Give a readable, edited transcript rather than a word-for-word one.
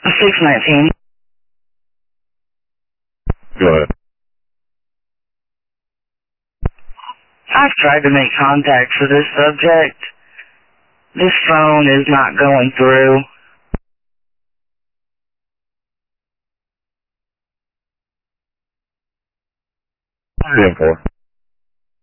619. Go ahead. I've tried to make contact for this subject. This phone is not going through. 3 and 4.